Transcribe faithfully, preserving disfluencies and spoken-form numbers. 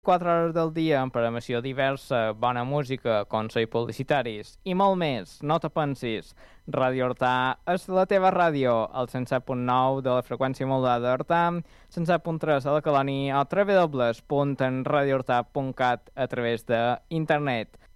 quatre hores del dia amb programació diversa, bona música, consells publicitaris i molt més. No te pensis. Ràdio Hortà és la teva ràdio, al cent set punt nou de la freqüència modulada d'Hortà, cent set punt tres a la Colònia o w w w punt radio horta punt cat a través d'internet.